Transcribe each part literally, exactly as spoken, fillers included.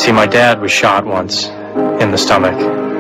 See, my dad was shot once in the stomach.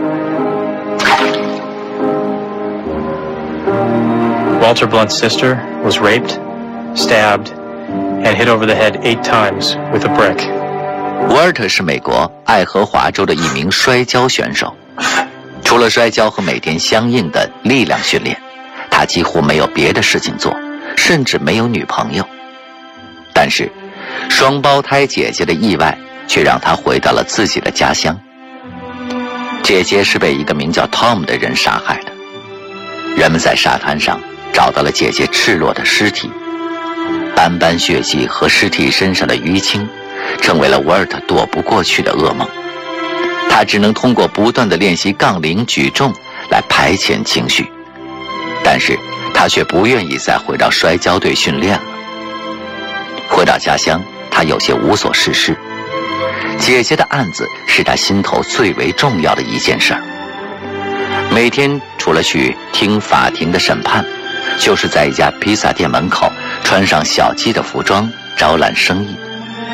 Walter Blunt's sister was raped, stabbed, and hit over the head eight times with a brick. 沃尔特是美国爱荷华州的一名摔跤选手，除了摔跤和每天相应的力量训练，他几乎没有别的事情做，甚至没有女朋友。但是双胞胎姐姐的意外却让他回到了自己的家乡。姐姐是被一个名叫 Tom 的人杀害的，人们在沙滩上找到了姐姐赤裸的尸体，斑斑血迹和尸体身上的淤青成为了沃尔特躲不过去的噩梦。他只能通过不断的练习杠铃举重来排遣情绪，但是他却不愿意再回到摔跤队训练了。回到家乡，他有些无所事事。姐姐的案子是他心头最为重要的一件事儿。每天除了去听法庭的审判，就是在一家披萨店门口穿上小鸡的服装招揽生意。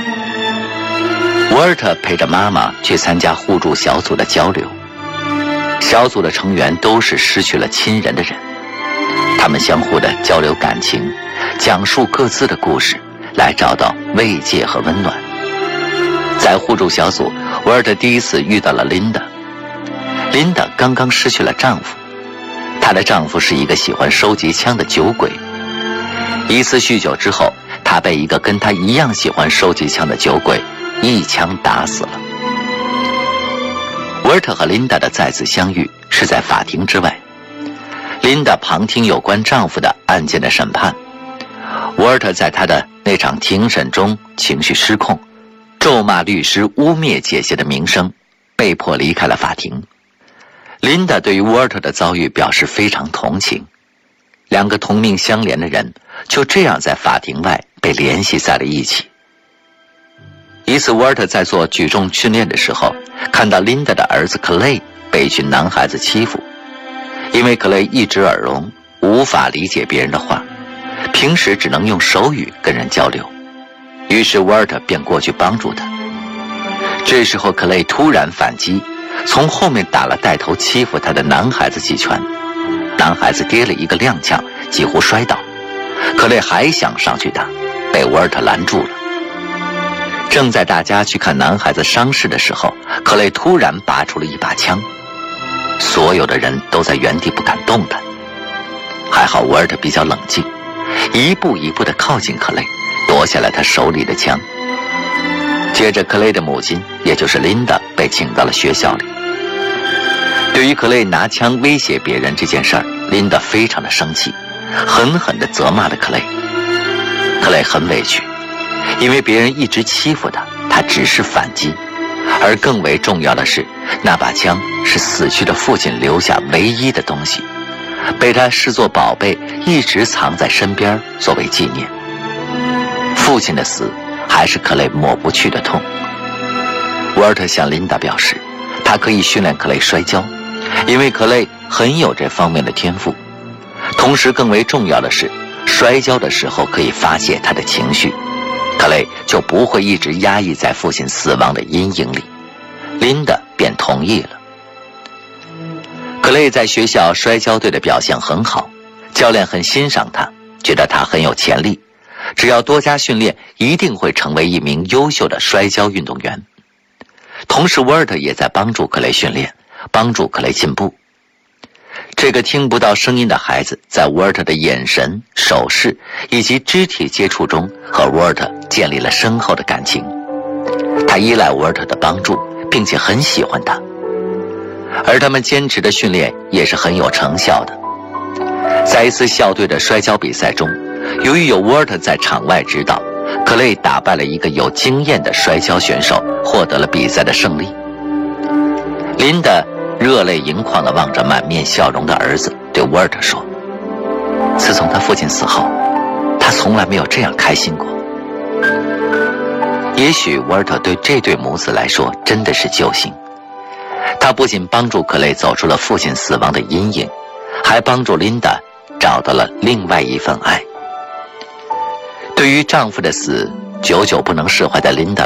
沃尔特陪着妈妈去参加互助小组的交流，小组的成员都是失去了亲人的人，他们相互的交流感情，讲述各自的故事，来找到慰藉和温暖。在互助小组，沃尔特第一次遇到了琳达。琳达刚刚失去了丈夫，她的丈夫是一个喜欢收集枪的酒鬼。一次酗酒之后，她被一个跟她一样喜欢收集枪的酒鬼一枪打死了。沃尔特和琳达的再次相遇是在法庭之外，琳达旁听有关丈夫的案件的审判。沃尔特在他的那场庭审中情绪失控，咒骂律师，污蔑姐姐的名声，被迫离开了法庭。琳达对于沃尔特的遭遇表示非常同情，两个同命相连的人就这样在法庭外被联系在了一起。一次沃尔特在做举重训练的时候，看到琳达的儿子克雷被一群男孩子欺负，因为克雷一直耳聋，无法理解别人的话，平时只能用手语跟人交流，于是沃尔特便过去帮助他。这时候克雷突然反击，从后面打了带头欺负他的男孩子几拳，男孩子跌了一个踉跄，几乎摔倒。克雷还想上去打，被沃尔特拦住了。正在大家去看男孩子伤势的时候，克雷突然拔出了一把枪，所有的人都在原地不敢动弹。还好沃尔特比较冷静，一步一步地靠近克雷，夺下了他手里的枪。接着克雷的母亲，也就是琳达，被请到了学校里。对于克雷拿枪威胁别人这件事儿，琳达非常的生气，狠狠地责骂了克雷。克雷很委屈，因为别人一直欺负他，他只是反击。而更为重要的是，那把枪是死去的父亲留下唯一的东西，被他视作宝贝，一直藏在身边作为纪念。父亲的死还是克雷抹不去的痛。沃尔特向琳达表示，他可以训练克雷摔跤，因为克雷很有这方面的天赋。同时更为重要的是，摔跤的时候可以发泄他的情绪，克雷就不会一直压抑在父亲死亡的阴影里。琳达便同意了。克雷在学校摔跤队的表现很好，教练很欣赏他，觉得他很有潜力，只要多加训练，一定会成为一名优秀的摔跤运动员。同时沃尔特也在帮助克雷训练，帮助克雷进步。这个听不到声音的孩子在沃尔特的眼神、手势以及肢体接触中和沃尔特建立了深厚的感情。他依赖沃尔特的帮助，并且很喜欢他。而他们坚持的训练也是很有成效的。在一次校队的摔跤比赛中，由于有沃尔特在场外指导，克雷打败了一个有经验的摔跤选手，获得了比赛的胜利。琳达热泪盈眶地望着满面笑容的儿子，对沃尔特说，自从他父亲死后，他从来没有这样开心过。也许沃尔特对这对母子来说真的是救星，他不仅帮助克雷走出了父亲死亡的阴影，还帮助琳达找到了另外一份爱。对于丈夫的死久久不能释怀的琳达